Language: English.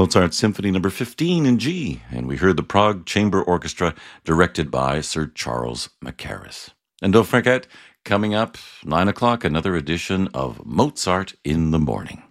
Mozart Symphony Number 15 in G, and we heard the Prague Chamber Orchestra directed by Sir Charles Mackerras. And don't forget, coming up 9 o'clock, another edition of Mozart in the Morning.